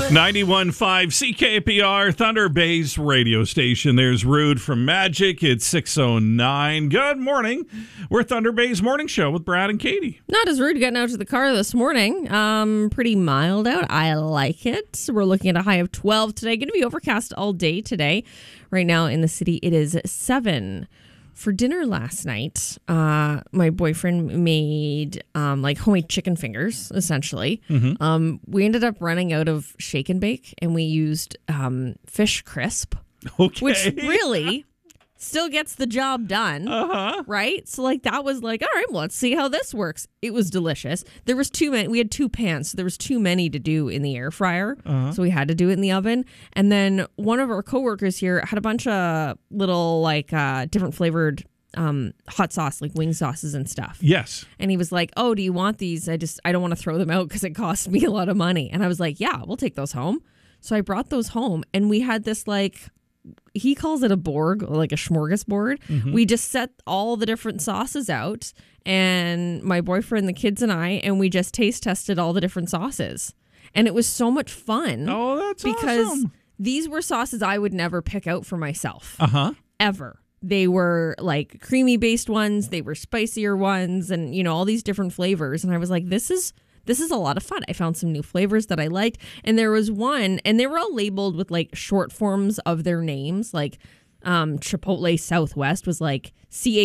91.5 CKPR, Thunder Bay's radio station. There's Rude from Magic. It's 6:09. Good morning. We're Thunder Bay's morning show with Brad and Katie. Not as rude getting out to the car this morning. Pretty mild out. I like it. We're looking at a high of 12 today. Going to be overcast all day today. Right now in the city, it is 7. For dinner last night, my boyfriend made like homemade chicken fingers, essentially. Mm-hmm. We ended up running out of shake and bake, and we used fish crisp, which really still gets the job done, right? So like that was like, all right, well, let's see how this works. It was delicious. There was too many. We had 2 pans, so there was too many to do in the air fryer, so we had to do it in the oven. And then one of our coworkers here had a bunch of little like different flavored hot sauce, like wing sauces and stuff. Yes. And he was like, oh, do you want these? I don't want to throw them out because it cost me a lot of money. And I was like, yeah, we'll take those home. So I brought those home, and we had this like, he calls it a Borg, like a smorgasbord. Mm-hmm. We just set all the different sauces out, and my boyfriend, the kids, and we just taste tested all the different sauces. And it was so much fun. Oh, that's because awesome. These were sauces I would never pick out for myself. Ever. They were like creamy based ones, they were spicier ones, and all these different flavors. And I was like, this is a lot of fun. I found some new flavors that I liked. And there was one, and they were all labeled with like short forms of their names. Like Chipotle Southwest was like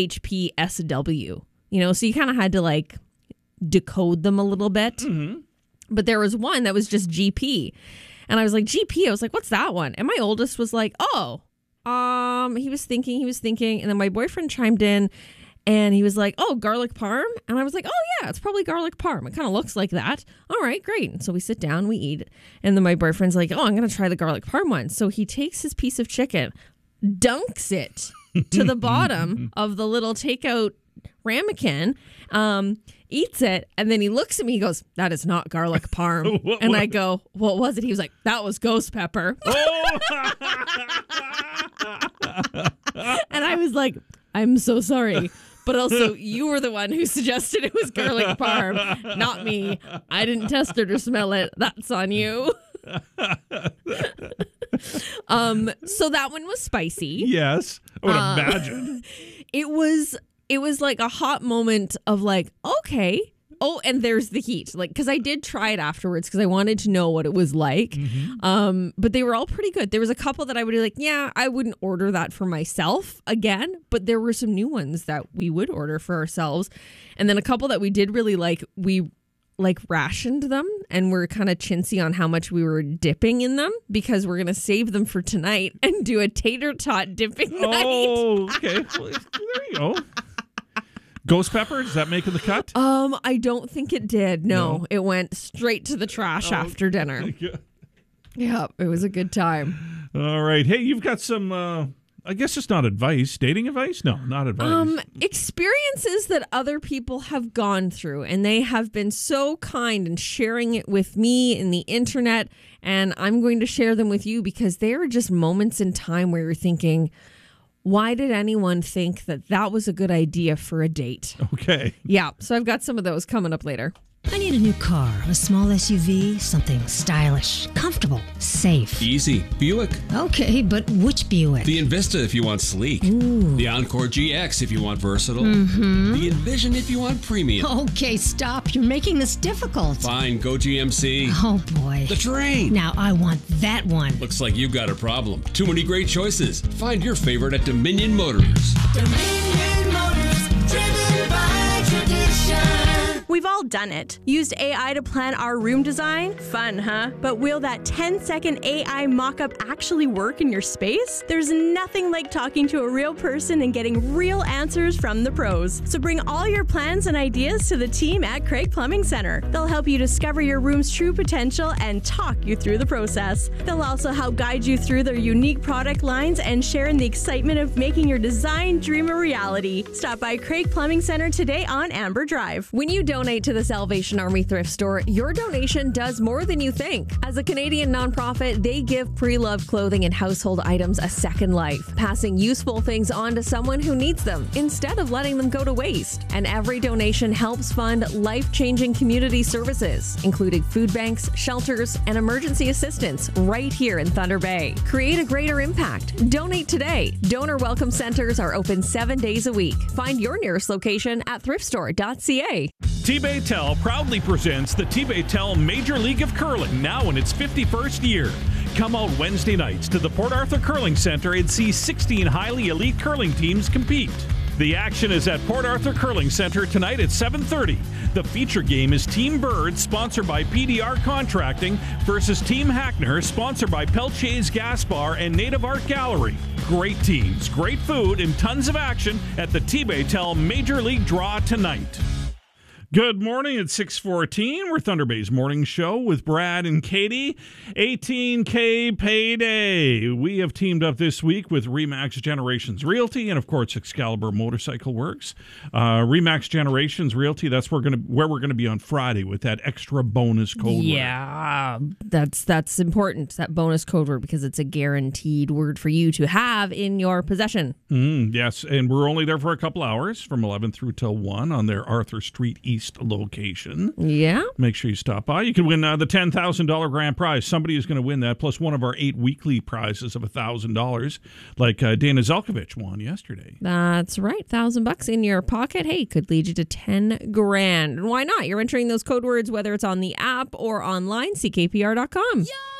CHPSW. So you kind of had to like decode them a little bit. Mm-hmm. But there was one that was just GP. And I was like, GP? I was like, what's that one? And my oldest was like, oh, he was thinking. And then my boyfriend chimed in. And he was like, oh, garlic parm? And I was like, oh, yeah, it's probably garlic parm. It kind of looks like that. All right, great. And so we sit down, we eat. And then my boyfriend's like, oh, I'm going to try the garlic parm one. So he takes his piece of chicken, dunks it to the bottom of the little takeout ramekin, eats it. And then he looks at me, he goes, that is not garlic parm. And I go, what was it? He was like, that was ghost pepper. And I was like, I'm so sorry. But also, you were the one who suggested it was garlic parm, not me. I didn't test it or smell it. That's on you. So that one was spicy. Yes, I would imagine. It was like a hot moment of like, okay. Oh, and there's the heat. Like, because I did try it afterwards because I wanted to know what it was like. Mm-hmm. But they were all pretty good. There was a couple that I would be like, yeah, I wouldn't order that for myself again. But there were some new ones that we would order for ourselves. And then a couple that we did really like, we like rationed them and we're kind of chintzy on how much we were dipping in them because we're going to save them for tonight and do a tater tot dipping night. Oh, okay. Well, there you go. Ghost pepper, is that making the cut? I don't think it did. No. It went straight to the trash after dinner. Yeah, it was a good time. All right. Hey, you've got some, I guess it's not advice. Dating advice? No, not advice. Experiences that other people have gone through, and they have been so kind in sharing it with me in the internet, and I'm going to share them with you because they are just moments in time where you're thinking, why did anyone think that was a good idea for a date? Okay. Yeah, so I've got some of those coming up later. I need a new car, a small SUV, something stylish, comfortable, safe. Easy. Buick. Okay, but which Buick? The Envista if you want sleek. Ooh. The Encore GX if you want versatile. Mm-hmm. The Envision if you want premium. Okay, stop. You're making this difficult. Fine, go GMC. Oh, boy. The Terrain. Now I want that one. Looks like you've got a problem. Too many great choices. Find your favorite at Dominion Motors. Dominion Motors, driven by tradition. We've all done it. Used AI to plan our room design? Fun, huh? But will that 10-second AI mock-up actually work in your space? There's nothing like talking to a real person and getting real answers from the pros. So bring all your plans and ideas to the team at Craig Plumbing Center. They'll help you discover your room's true potential and talk you through the process. They'll also help guide you through their unique product lines and share in the excitement of making your design dream a reality. Stop by Craig Plumbing Center today on Amber Drive. When you don't donate to the Salvation Army Thrift Store, your donation does more than you think. As a Canadian nonprofit, they give pre-loved clothing and household items a second life, passing useful things on to someone who needs them instead of letting them go to waste. And every donation helps fund life-changing community services, including food banks, shelters, and emergency assistance right here in Thunder Bay. Create a greater impact. Donate today. Donor welcome centers are open 7 days a week. Find your nearest location at thriftstore.ca. T-Baytel proudly presents the T-Baytel Major League of Curling, now in its 51st year. Come out Wednesday nights to the Port Arthur Curling Center and see 16 highly elite curling teams compete. The action is at Port Arthur Curling Center tonight at 7:30. The feature game is Team Bird, sponsored by PDR Contracting, versus Team Hackner, sponsored by Peltier's Gas Bar and Native Art Gallery. Great teams, great food, and tons of action at the T-Baytel Major League Draw tonight. Good morning at 6:14. We're Thunder Bay's morning show with Brad and Katie. 18K payday. We have teamed up this week with Remax Generations Realty and, of course, Excalibur Motorcycle Works. Remax Generations Realty, that's where we're going to be on Friday with that extra bonus code word. Yeah, that's important, that bonus code word, because it's a guaranteed word for you to have in your possession. Yes, and we're only there for a couple hours from 11 through till 1 on their Arthur Street East location. Yeah. Make sure you stop by. You can win the $10,000 grand prize. Somebody is going to win that, plus one of our 8 weekly prizes of $1,000, like Dana Zelkovich won yesterday. That's right. $1,000 in your pocket. Hey, could lead you to 10 grand. And why not? You're entering those code words, whether it's on the app or online, ckpr.com. You're